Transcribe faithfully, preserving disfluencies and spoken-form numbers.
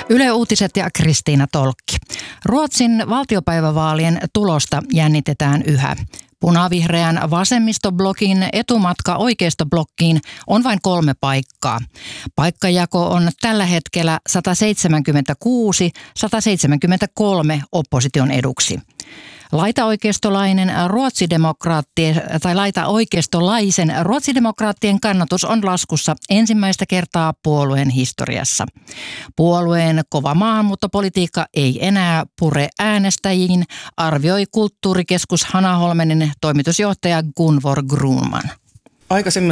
Yle Uutiset ja Kristiina Tolkki. Ruotsin valtiopäivävaalien tulosta jännitetään yhä. Punavihreän vasemmistoblogin etumatka oikeistoblokkiin on vain kolme paikkaa. Paikkajako on tällä hetkellä sata seitsemänkymmentäkuusi sata seitsemänkymmentäkolme opposition eduksi. Laitaoikeistolainen ruotsidemokraattien tai laitaoikeistolaisen ruotsidemokraattien kannatus on laskussa ensimmäistä kertaa puolueen historiassa. Puolueen kova maahanmuuttopolitiikka ei enää pure äänestäjiin, arvioi kulttuurikeskus Hanaholmenin toimitusjohtaja Gunvor Grunman. Aikaisemmin